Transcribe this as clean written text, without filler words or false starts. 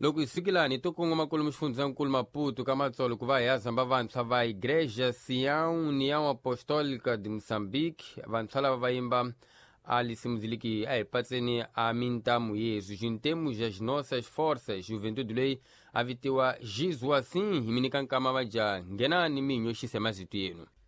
Logo isikilani tokunga makulu mxifundzisa nkulu Maputo kamatsolo kuvayaza mba vantshwa va Igreja Sião União Apostólica de Moçambique vantshwa lava va yimba alisimuziliki ahipatseni a mintamu yezu juntemos as nossas forças juventude leyi avitiwa jizu assim himinika nkama vaja ngenani minyo xisema zitu yenu